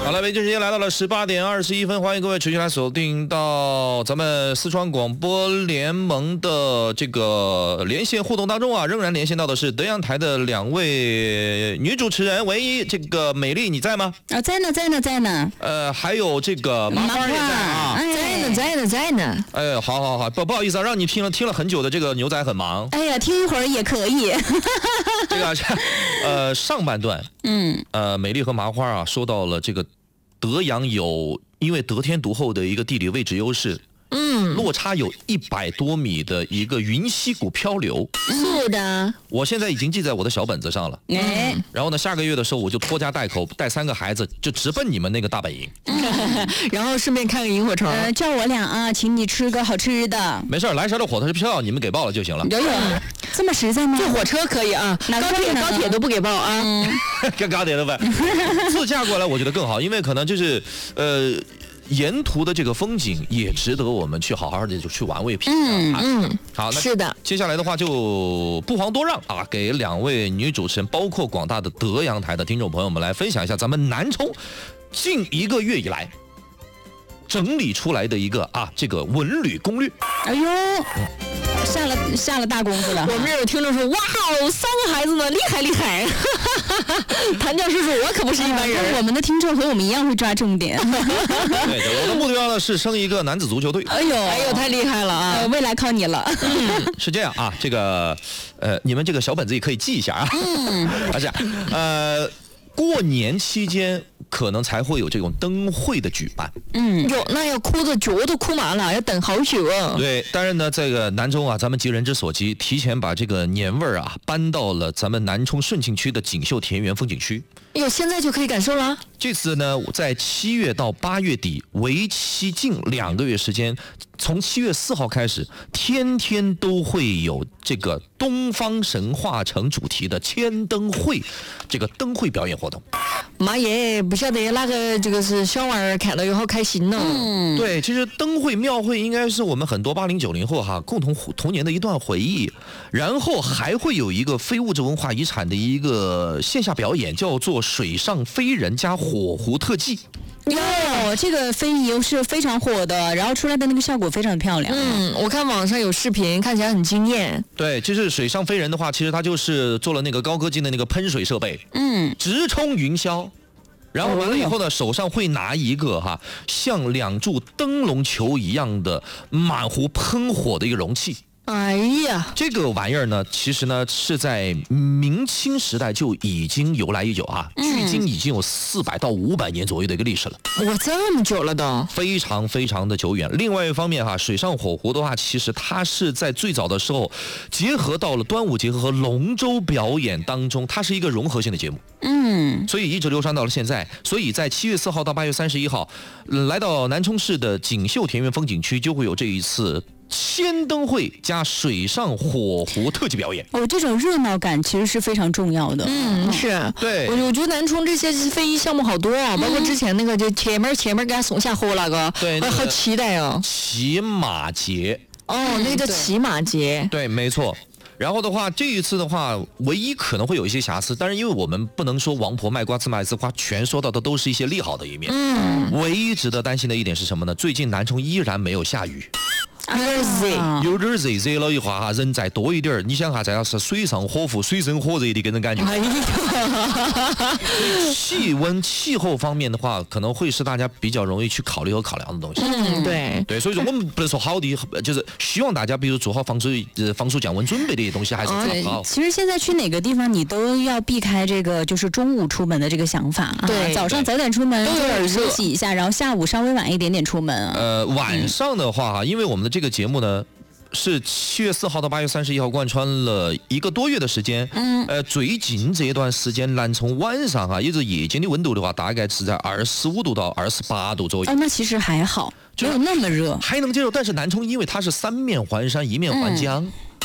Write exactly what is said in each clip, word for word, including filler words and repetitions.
好了，北京时间来到了十八点二十一分，欢迎各位持续来锁定到咱们四川广播联盟的这个连线互动当中啊，仍然连线到的是德阳台的两位女主持人，唯一这个美丽你在吗？ 啊，在呢，在呢，在呢。 呃，还有这个麻花也在啊， 哎、 在呢，在呢，在呢。 哎，好好好，不不好意思啊，让你听了听了很久的这个牛仔很忙。 哎呀，听一会儿也可以。 这个呃上半段，嗯，呃，美丽和麻花啊，说到了这个德阳有因为得天独厚的一个地理位置优势。嗯，落差有一百多米的一个云溪谷漂流， 是的， 我现在已经记在我的小本子上了。哎、嗯，然后呢，下个月的时候我就拖家带口带三个孩子，就直奔你们那个大本营， 然后顺便看个萤火虫。 呃，叫我俩啊，请你吃个好吃的。 没事，来时的火车票你们给报了就行了。 有有，这么实在吗？ 坐火车可以啊，高铁高铁都不给报啊。嗯， 跟高铁都不，自驾过来我觉得更好，因为可能就是呃。沿途的这个风景也值得我们去好好的就去玩味品尝。嗯嗯，好，那是的。 接下来的话就不遑多让啊，给两位女主持人，包括广大的德阳台的听众朋友们来分享一下咱们南充近一个月以来整理出来的一个啊这个文旅攻略。 哎呦。嗯下了下了大功夫了。 我们这有听众说，哇哦，三个孩子呢，厉害厉害。谭教叔叔，我可不是一般人。 啊、我们的听众和我们一样会抓重点。 对，我的目标呢是生一个男子足球队。 哎呦， 哎呦，太厉害了啊！ 呃、未来靠你了。 嗯，是这样啊，这个呃，你们这个小本子也可以记一下啊。嗯，而且呃，过年期间。可能才会有这种灯会的举办， 嗯，哟，那要哭的脚都哭麻了，要等好久啊。 对，当然呢，这个南充啊，咱们急人之所急，提前把这个年味儿啊搬到了咱们南充顺庆区的锦绣田园风景区。 哎呦，现在就可以感受了。 这次呢，在七月到八月底，为期近两个月时间，从七月四号开始，天天都会有这个东方神话城主题的千灯会，这个灯会表演活动。 妈耶，不晓得哪个这个是小娃儿看到以后开心了。 嗯，对，其实灯会庙会应该是我们很多八零九零后哈共同童年的一段回忆，然后还会有一个非物质文化遗产的一个线下表演，叫做水上飞人加火狐特技。 哟，这个非遗是非常火的，然后出来的那个效果非常漂亮。 嗯，我看网上有视频，看起来很惊艳。 对，就是水上飞人的话，其实它就是做了那个高科技的那个喷水设备，嗯，直冲云霄。然后完了以后呢，手上会拿一个哈像两柱灯笼球一样的满壶喷火的一个容器。 哎呀， 这个玩意儿呢，其实呢是在明清时代就已经由来已久啊，嗯、距今已经有四百到五百年左右的一个历史了。 哇，这么久了都， 非常非常的久远。另外一方面哈，水上火狐的话，其实它是在最早的时候结合到了端午节和龙舟表演当中，它是一个融合性的节目。嗯，所以一直流传到了现在。所以在七月四号到八月三十一号，来到南充市的锦绣田园风景区，就会有这一次千灯会加水上火狐特技表演。 哦，这种热闹感其实是非常重要的。 嗯，是。 对， 我我觉得南充这些非遗项目好多啊，嗯、包括之前那个就前面前面给他送下河那个， 对， 那个、好期待哦。 骑马节。 哦，那个叫骑马节。 对，没错。然后的话，这一次的话，唯一可能会有一些瑕疵，但是因为我们不能说王婆卖瓜自卖自夸，全说到的都是一些利好的一面。嗯，唯一值得担心的一点是什么呢？最近南充依然没有下雨。 有点热， 有点热，热了一话哈，人再多一点，你想哈，再要是水上火狐、水深火热的给人感觉。哎呀，气温、气候方面的话，可能会是大家比较容易去考虑和考量的东西。 嗯，对， 对，所以说我们不能说好的，就是希望大家比如做好防水、呃防暑降温准备的一些东西，还是做好。 其实现在去哪个地方，你都要避开这个就是中午出门的这个想法。 对， 早上早点出门，中午休息一下，然后下午稍微晚一点点出门。 呃，晚上的话哈，因为我们的这个节目呢是七月四号到八月三十一号贯穿了一个多月的时间。嗯，呃，最近这段时间南充晚上哈，也就是夜间的温度的话，大概是在二十五度到二十八度左右。 哦，那其实还好，没有那么热， 还能接受。但是南充因为它是三面环山，一面环江。嗯，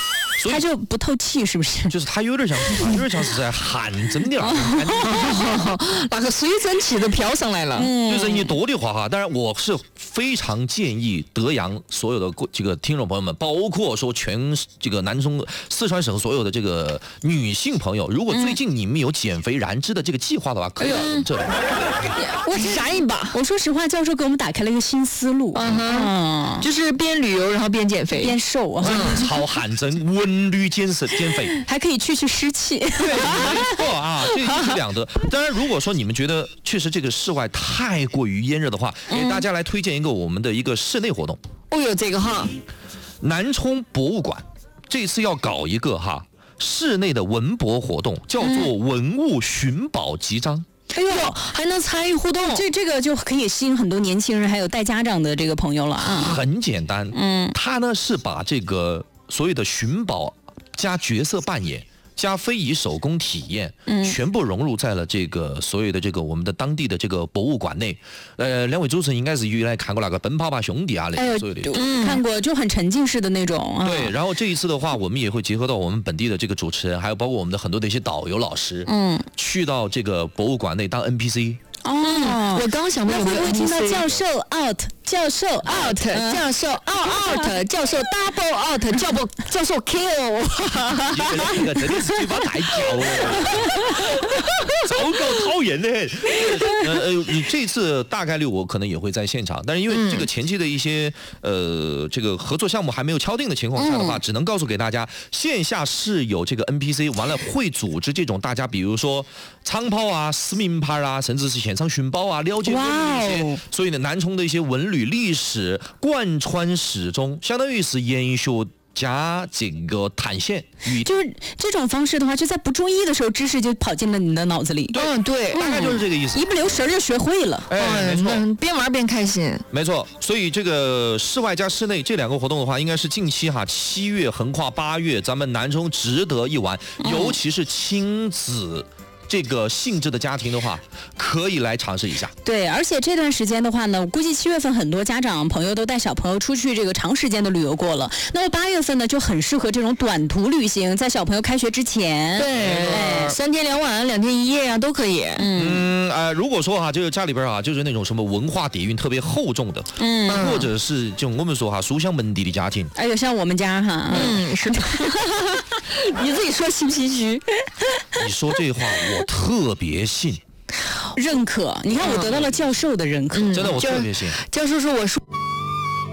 它就不透气，是不是？ 就是它有点像，有点像是在汗蒸的那那个水蒸气都飘上来了。 嗯，就人一多的话哈，当然我是非常建议德阳所有的这个听众朋友们，包括说全这个南充四川省所有的这个女性朋友，如果最近你们有减肥燃脂的这个计划的话，可以来这里。 我燃一把。 我说实话，教授给我们打开了一个新思路， 嗯哼，就是边旅游然后边减肥， 边瘦啊， 超汗蒸，文旅减肥减肥， 还可以去去湿气。 对，没错啊，这一举两得。当然，如果说你们觉得确实这个室外太过于炎热的话，给大家来推荐一个我们的一个室内活动。 哦哟，这个哈， 南充博物馆这次要搞一个哈室内的文博活动，叫做文物寻宝集章。 哎呦，还能参与互动， 这这个就可以吸引很多年轻人，还有带家长的这个朋友了啊。 很简单，嗯，他呢是把这个所有的寻宝加角色扮演。加非遗手工体验，嗯，全部融入在了这个所有的这个我们的当地的这个博物馆内。呃，两位主持人应该是原来看过那个《奔跑吧兄弟》啊，那些所有的， 嗯，看过，就很沉浸式的那种。啊、 对，然后这一次的话，我们也会结合到我们本地的这个主持人，还有包括我们的很多的一些导游老师，嗯，去到这个博物馆内当 N P C。 哦， 我刚想到会不会听到教授 out， 教授 out， 教授 out out， 教授 double out， 教授教授 kill， 这个真的是嘴巴太嚼了，糟糕，讨厌的很。呃呃，你这次大概率我可能也会在现场，但是因为这个前期的一些呃这个合作项目还没有敲定的情况下的话，只能告诉给大家，线下是有这个 N P C， 完了会组织这种大家比如说长跑啊、撕名牌啊，甚至是现场寻宝啊，了解文旅一些，所以呢，南充的一些文旅历史贯穿始终，相当于是研学加这个探险。 就是这种方式的话，就在不注意的时候，知识就跑进了你的脑子里。 嗯，对， 大概就是这个意思， 一不留神就学会了。 哎，没错， 边玩边开心。 没错，所以这个室外加室内这两个活动的话，应该是近期哈，七月横跨八月，咱们南充值得一玩，尤其是亲子。这个性质的家庭的话，可以来尝试一下。 对，而且这段时间的话呢，我估计七月份很多家长朋友都带小朋友出去这个长时间的旅游过了。那么八月份呢，就很适合这种短途旅行，在小朋友开学之前， 对，哎、三天两晚、两天一夜啊，都可以。 嗯，呃，如果说哈，就是家里边啊，就是那种什么文化底蕴特别厚重的，嗯，或者是就我们说哈，书香门第的家庭， 哎呦，像我们家哈， 嗯，是的。你自己说心不心虚？ 你说这话我特别信， 认可。你看我得到了教授的认可， 嗯、真的我特别信。 教授说我说。